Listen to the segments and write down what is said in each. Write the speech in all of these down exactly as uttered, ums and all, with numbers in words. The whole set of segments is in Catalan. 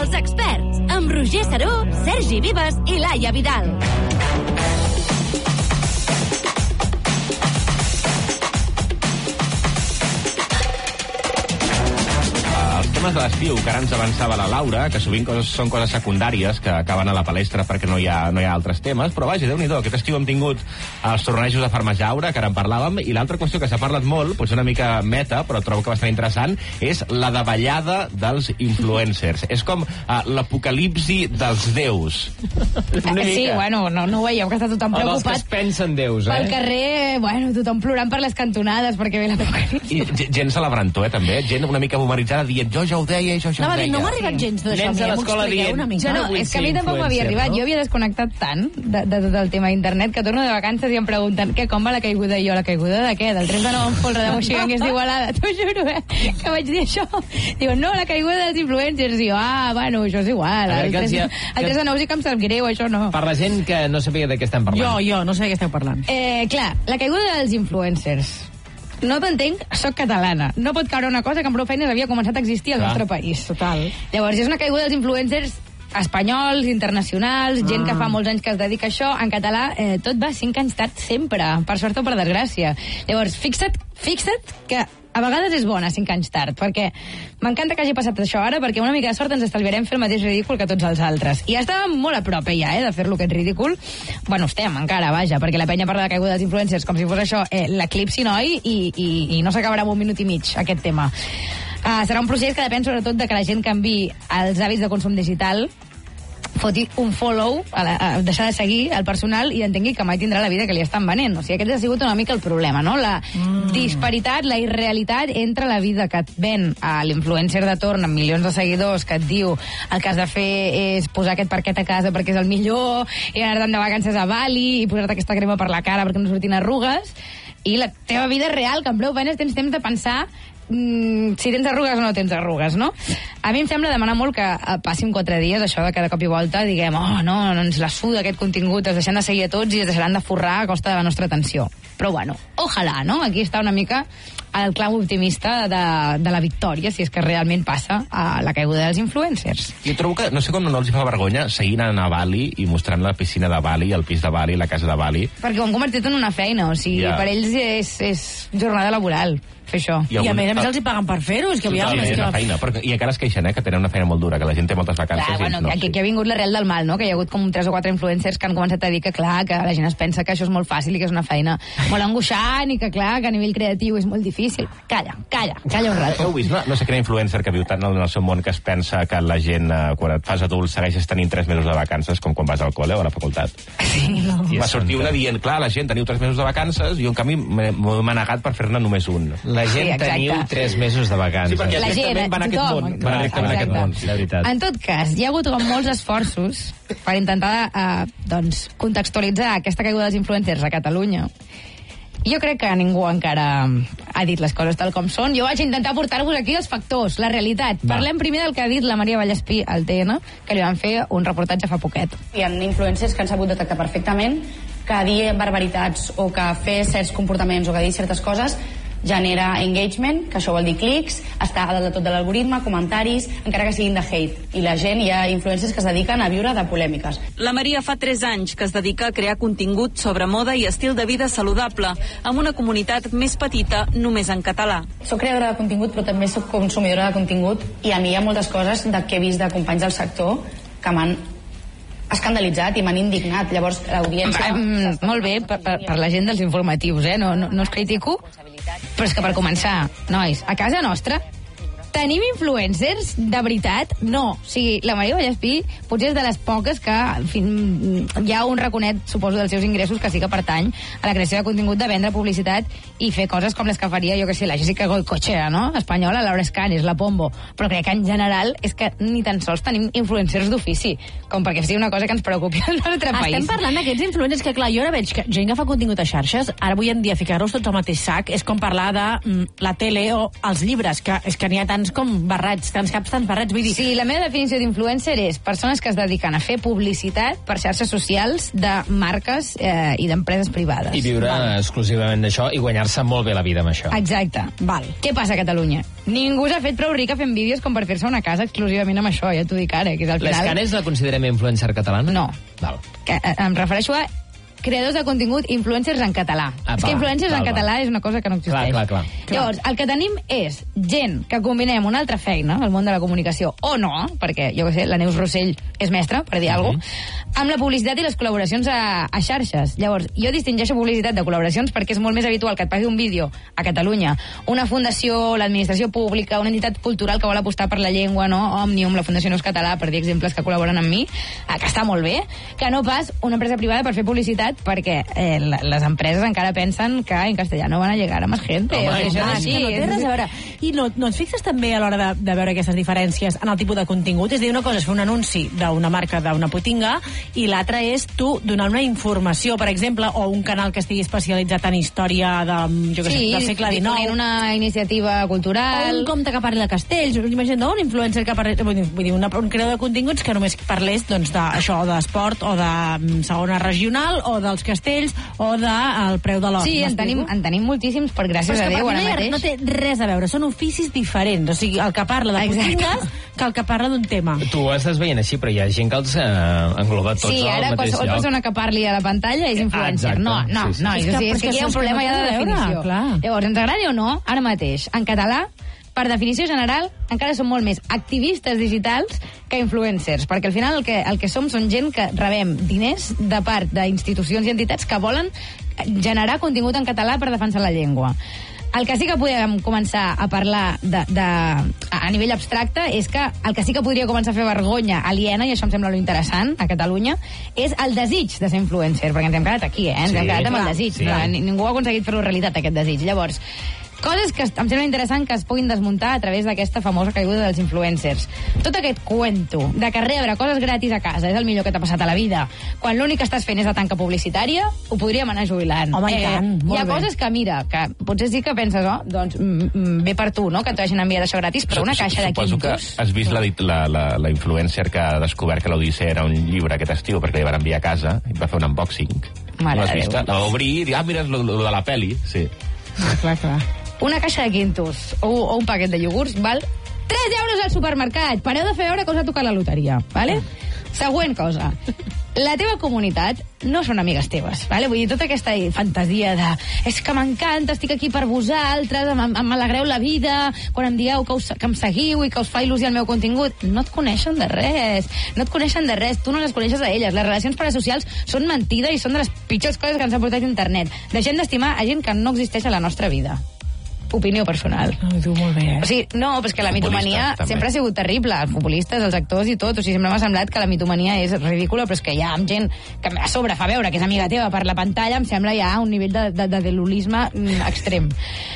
Els experts, amb Roger Saró, Sergi Vives i Laia Vidal. De l'estiu, que ara ens avançava la Laura, que sovint coses, són coses secundàries que acaben a la palestra perquè no hi ha, no hi ha altres temes, però vaja, Déu-n'hi-do, aquest estiu hem tingut els tornejos de Farmajaure, que ara en parlàvem, i l'altra qüestió que s'ha parlat molt, potser una mica meta, però trobo que bastant interessant, és la davallada dels influencers. És com uh, l'apocalipsi dels déus. Sí, bueno, no, no ho veieu, que està tothom preocupat. O dels que es pensen déus, eh? Pel carrer, bueno, tothom plorant per les cantonades, perquè ve l'apocalipsi. I gent celebrant-ho, eh, també. Gent una mica bomaritzada dient, jo ja ho deia, jo ja ho deia. No m'ha arribat gens d'això. Nens a l'escola dient, jo no, és que a mi tampoc m'havia arribat. Jo havia desconnectat tant de, de tot el tema d'internet que torno de vacances i em pregunten què, com va la caiguda? I jo, la caiguda de què? Del tren de nou en folre de Moixigangues d'Igualada. T'ho juro, eh? Que vaig dir això. Diuen, no, la caiguda dels influencers. I jo, ah, bueno, això és igual. El tres, ha... el tres de nou sí que em sap greu, això no. Per la gent que no sabia de què estem parlant. Jo, jo, no sé de què esteu parlant. Eh, clar, la caiguda dels influencers. No t'entenc, soc catalana. No pot caure una cosa que amb prou feines havia començat a existir al nostre país. Total. Llavors, és una caiguda dels influencers espanyols, internacionals, gent ah. que fa molts anys que es dedica a això. En català, eh, tot va cinc anys tard sempre, per sort o per desgràcia. Llavors, fixa't, fixa't que a vegades és bona cinc anys tard, perquè m'encanta que hagi passat això ara, perquè una mica de sort ens estalviarem fer el mateix ridícul que tots els altres. I estàvem molt a prop, ja, eh, de fer-lo aquest ridícul. Bueno, estem encara, vaja, perquè la penya parla de caiguda dels influencers com si fos això eh, l'eclipsi, noi, i, i, i no s'acabarà en un minut i mig, aquest tema. Uh, serà un procés que depèn sobretot de que la gent canviï els hàbits de consum digital, foti un follow, a la, a deixar de seguir el personal i entengui que mai tindrà la vida que li estan venent. O sigui, aquest ha sigut una mica el problema, no? La mm. disparitat, la irrealitat entre la vida que et ven a l'influencer de torn amb milions de seguidors que et diu el que has de fer és posar aquest parquet a casa perquè és el millor i anar-te'n de vacances a Bali i posar-te aquesta crema per la cara perquè no surtin arrugues, i la teva vida real, que en prou feines tens temps de pensar Mm, si tens arrugues o no tens arrugues, no? A mi em sembla demanar molt que passin quatre dies, això de cada cop i volta diguem, oh, no, no ens la suda aquest contingut, es deixen de seguir a tots i es deixaran de forrar a costa de la nostra atenció. Però bueno, ojalà, no? Aquí està una mica el clau optimista de, de la victòria, si és que realment passa a la caiguda dels influencers. Jo trobo que, no sé com no els fa vergonya seguir anant a Bali i mostrant la piscina de Bali, el pis de Bali, la casa de Bali. Perquè ho han convertit en una feina, o sigui, yeah. per ells és, és jornada laboral fer això. I, I a més a més els hi paguen per fer-ho, és que aviam... Sí, és una feina, però, i encara es queixen, eh, que tenen una feina molt dura, que la gent té moltes vacances. Clar, bueno, no, aquí, sí. aquí ha vingut l'arrel del mal, no? Que hi ha hagut com tres o quatre influencers que han començat a dir que, clar, que la gent es pensa que això és molt fàcil i que és una feina molt angoixant i que, clar, que a nivell creatiu és molt difícil. Calla, calla, calla un rato. Heu vist, no, no sé quin influencer que viu tant en el seu món que es pensa que la gent, eh, quan et fas adult, segueixes tenint tres mesos de vacances, com quan vas al col·le o a la facultat. Sí, no. Va sortir una dient, clar, la gent teniu tres mesos de vacances i jo, en canvi, m'he negat per fer-ne només un. La gent sí, teniu tres mesos de vacances. Sí, perquè la gent, van a aquest tothom, món. Van directament a aquest món, sí, la veritat. En tot cas, hi ha hagut com molts esforços per intentar eh, doncs, contextualitzar aquesta caiguda dels influencers a Catalunya. Jo crec que ningú encara ha dit les coses tal com són. Jo vaig intentar portar-vos aquí els factors, la realitat. Va. Parlem primer del que ha dit la Maria Vallespí al T N, que li van fer un reportatge fa poquet. Hi ha influencers que han sabut detectar perfectament que dir barbaritats o que fer certs comportaments o que dir certes coses genera engagement, que això vol dir clics, està a dalt de tot de l'algoritme, comentaris, encara que siguin de hate. I la gent, hi ha influencers que es dediquen a viure de polèmiques. La Maria fa tres anys que es dedica a crear contingut sobre moda i estil de vida saludable, amb una comunitat més petita només en català. Soc creadora de contingut, però també soc consumidora de contingut, i a mi hi ha moltes coses de que he vist de companys del sector que m'han escandalitzat i m'han indignat. Llavors, l'audiència... Mm, molt bé, per, per, per la gent dels informatius, eh? No, no, no us critico, però és que per començar, nois, a casa nostra tenim influencers de veritat? No. O sigui, la Maria Vallespí potser és de les poques que, en fi, hi ha un raconet, suposo, dels seus ingressos que sí que pertany a la creació de contingut, de vendre publicitat i fer coses com les que faria, jo que sé, la Jessica Goicoechea, no? Espanyola, Laura Escanes, la Pombo. Però crec que en general és que ni tan sols tenim influencers d'ofici, com perquè sigui una cosa que ens preocupi al nostre país. Estem parlant d'aquests influencers que, clar, jo ara veig que gent que fa contingut a xarxes, ara avui en dia ficar-los tots al mateix sac és com parlar de mm, la tele o els llibres, que és que n'hi ha tants tants com barrats, tants caps, tants barrats. Vull dir... Sí, la meva definició d'influencer és persones que es dediquen a fer publicitat per xarxes socials de marques eh, i d'empreses privades. I viure Val. exclusivament d'això i guanyar-se molt bé la vida amb això. Exacte. Val. Què passa a Catalunya? Ningú s'ha fet prou rica fent vídeos com per fer-se una casa exclusivament amb això, ja t'ho dic ara, que és al final... L'Escanes la considerem influencer catalana? No. Val. Que, eh, em refereixo a creadors de contingut, influencers en català. Ah, és que va, influencers val, en català val. és una cosa que no existeix. Clar, clar, clar. Llavors, el que tenim és gent que combinem una altra feina, el món de la comunicació, o no, perquè, jo què sé, la Neus Rossell és mestra, per dir Mhm. alguna cosa, amb la publicitat i les col·laboracions a, a xarxes. Llavors, jo distingeixo publicitat de col·laboracions perquè és molt més habitual que et pagui un vídeo a Catalunya, una fundació, l'administració pública, una entitat cultural que vol apostar per la llengua, no? Òmnium, la Fundació Neus Català, per dir exemples que col·laboren amb mi, eh, que està molt bé, que no pas una empresa privada per fer publicitat, perquè eh, les empreses encara pensen que en castellà no van a llegar a més gent. Home, O sigui, això Ah, és és així. que no té res a veure. I no, no et fixes també a l'hora de, de veure aquestes diferències en el tipus de contingut? És a dir, una cosa és fer un anunci d'una marca, d'una potinga, i l'altra és tu donar una informació, per exemple, o un canal que estigui especialitzat en història de, jo què sé, Sí, del segle difonint dinou. una iniciativa O cultural. un compte que parli de castells, imagina't, no? Un influencer que parli, vull dir, vull dir una, un creador de continguts que només parlés doncs, d'això, d'esport, o de mm, segona regional, o dels castells, o del preu de l'or. Sí, en tenim, M'explico? en tenim moltíssims, per gràcies Però és a que Déu, per ara mi no, hi ha- mateix. no té res a veure, són oficis diferents. O sigui, el que parla de Exacte. potingues que el que parla d'un tema. Tu ho estàs veient així, però hi ha gent que els eh, engloba tots Sí, al ara mateix qualsevol lloc. persona que parli a la pantalla és influencer. Exacte, No, no, sí, sí. no. És És, que- o sigui, però és que és aquí hi ha que un és que problema no ja té de a veure, definició. clar. Llavors, ens agradi o no, ara mateix, en català, per definició general, encara som molt més activistes digitals que influencers, perquè al final el que, el que som són gent que rebem diners de part d'institucions i entitats que volen generar contingut en català per defensar la llengua. El que sí que podem començar a parlar de, de, a nivell abstracte és que el que sí que podria començar a fer vergonya aliena, i això em sembla lo interessant, a Catalunya, és el desig de ser influencer, perquè ens hem quedat aquí, eh? Ens Sí, hem quedat amb clar, el desig. sí. No, ningú ha aconseguit fer-ho realitat, aquest desig. Llavors, coses que em sembla interessant que es puguin desmuntar a través d'aquesta famosa caiguda dels influencers. Tot aquest cuento de que rebre coses gratis a casa és el millor que t'ha passat a la vida, quan l'únic que estàs fent és la tanca publicitària, ho podríem anar jubilant. Home, i tant, molt hi ha bé. coses que, mira, que potser sí que penses, oh, doncs mm, mm, bé per tu, no?, que t'hagin enviat això gratis, però una caixa de Suposo que quintos... has vist la, la, la, la influencer que ha descobert que l'Odissea era un llibre aquest estiu perquè li van enviar a casa i va fer un unboxing. Mare no l'has de vist? Déu. La va obrir i dir, ah, mira, és lo, lo de la peli. Sí. Ah, clar, clar. Una caixa de quintos o, o un paquet de iogurts val tres euros al supermercat. Pareu de fer veure que us ha tocat la loteria, vale? Següent cosa. La teva comunitat no són amigues teves, vale? Vull dir, tota aquesta fantasia de és que m'encanta, estic aquí per vosaltres, m'alegreu la vida, quan em dieu que, us, que em seguiu i que us fa il·lusió el meu contingut, no et coneixen de res, no et coneixen de res, tu no les coneixes a elles. Les relacions parasocials són mentida i són de les pitjors coses que ens ha portat internet. Deixem d'estimar a gent que no existeix a la nostra vida. Opinió personal. No, ho diu molt bé, eh? O sigui, no, però és que la mitomania Futbolistes, també. sempre ha sigut terrible. Els futbolistes, els actors i tot. O sigui, sempre m'ha semblat que la mitomania és ridícula, però és que ja amb gent que a sobre fa veure que és amiga teva per la pantalla, em sembla ja un nivell de, de, de delulisme mm, extrem.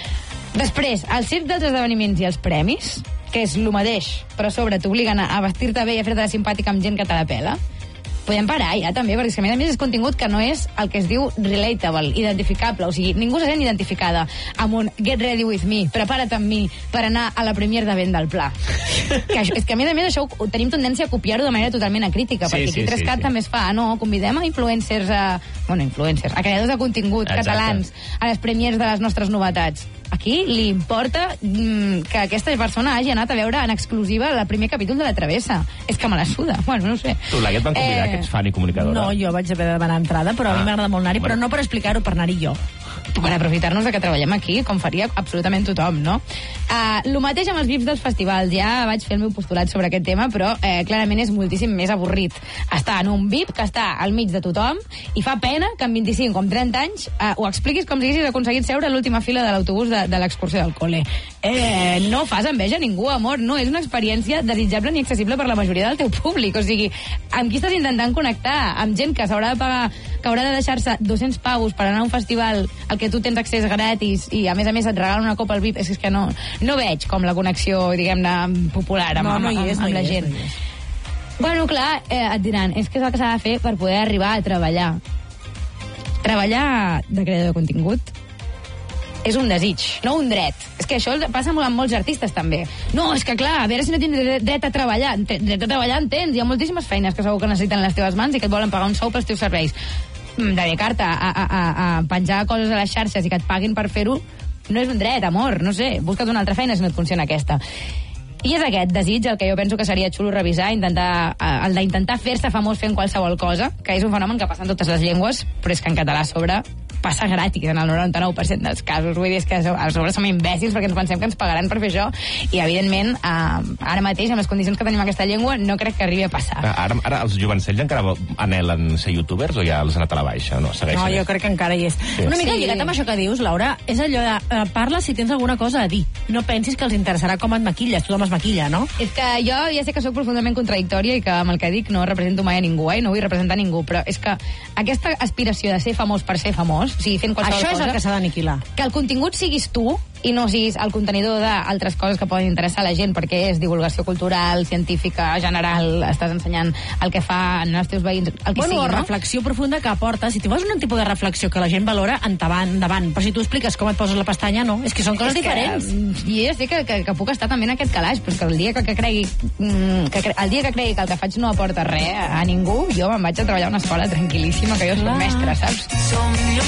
Després, el circ dels esdeveniments i els premis, que és el mateix, però a sobre t'obliguen a, a vestir-te bé i a fer-te la simpàtica amb gent que te la pela. Podem parar ja també, perquè és que a més a més és contingut que no és el que es diu relatable, identificable, o sigui, ningú se sent identificada amb un get ready with me, prepara't amb mi per anar a la premier de vent del Pla. Que això, és que a més a més això ho, ho tenim tendència a copiar-ho de manera totalment acrítica, Sí, perquè sí, aquí sí, Trescat sí. també es fa, no, convidem a influencers, a, bueno, influencers, a creadors de contingut Exacte. catalans a les premiers de les nostres novetats. Aquí li importa mm, que aquesta persona hagi anat a veure en exclusiva el primer capítol de La Travessa. És que me la suda, bueno, no ho sé. Tu, la que et van convidar, Eh, que ets fan i comunicadora. No, jo vaig haver de demanar entrada, però ah. a mi m'agrada molt anar-hi, però no per explicar-ho, per anar-hi jo. Per aprofitar-nos de que treballem aquí, com faria absolutament tothom, no? Uh, lo mateix amb els V I Ps dels festivals. Ja vaig fer el meu postulat sobre aquest tema, però eh, clarament és moltíssim més avorrit estar en un V I P que està al mig de tothom i fa pena que amb vint-i-cinc o amb trenta anys uh, ho expliquis com si haguessis aconseguit seure a l'última fila de l'autobús de, de l'excursió del col·le. Eh, no fas enveja a ningú, amor. No és una experiència desitjable ni accessible per la majoria del teu públic. O sigui, amb qui estàs intentant connectar? Amb gent que s'haurà de pagar, que haurà de deixar-se dos-cents paus per anar a un festival al que tu tens accés gratis i a més a més et regalen una copa al V I P. És que no, no veig com la connexió, diguem-ne, popular amb, No, no amb, hi és, amb, no amb la hi és, gent. no hi és. Bueno, clar, eh, et diran, és que és el que s'ha de fer per poder arribar a treballar. Treballar de creador de contingut és un desig, no un dret. És que això passa amb molts artistes, també. No, és que clar, a veure si no tens dret a treballar. Dret a treballar en tens. Hi ha moltíssimes feines que segur que necessiten les teves mans i que et volen pagar un sou pels teus serveis. Dedicar-te a, a, a, a penjar coses a les xarxes i que et paguin per fer-ho no és un dret, amor, no sé. Busca't una altra feina si no et funciona aquesta. I és aquest desig el que jo penso que seria xulo revisar, intentar, el d'intentar fer-se famós fent qualsevol cosa, que és un fenomen que passa en totes les llengües, però és que en català a sobre passa gratis en el noranta-nou per cent dels casos. Vull dir, és que a sobre som imbècils perquè ens pensem que ens pagaran per fer això i, evidentment, eh, ara mateix, amb les condicions que tenim aquesta llengua, no crec que arribi a passar. Ara, ara els jovencells encara anhelen ser youtubers o ja els han anat a la baixa? No, no jo crec que encara hi és. Sí. Una mica sí. Lligat amb això que dius, Laura, és allò de eh, parla si tens alguna cosa a dir. No pensis que els interessarà com et maquilles. Tothom es maquilla, no? És que jo ja sé que sóc profundament contradictòria i que amb el que dic no represento mai a ningú, eh? No vull representar ningú, però és que aquesta aspiració de ser famós per ser famós, o sigui, fent qualsevol això és cosa, el que s'ha d'aniquilar. Que el contingut siguis tu i no siguis el contenidor d'altres coses que poden interessar a la gent, perquè és divulgació cultural, científica, general, estàs ensenyant el que fan els teus veïns, el que bueno, sigui, no? Reflexió profunda que aporta. Si tu vols un tipus de reflexió que la gent valora, endavant, endavant. Però si tu expliques com et poses la pestanya, no. És que són coses és diferents. Que, I jo sé que, que, que puc estar també en aquest calaix, però que el dia que, que cregui que, el dia que cregui que el que faig no aporta res a, a ningú, jo me'n vaig a treballar a una escola tranquil·líssima, que jo soc mestra, saps?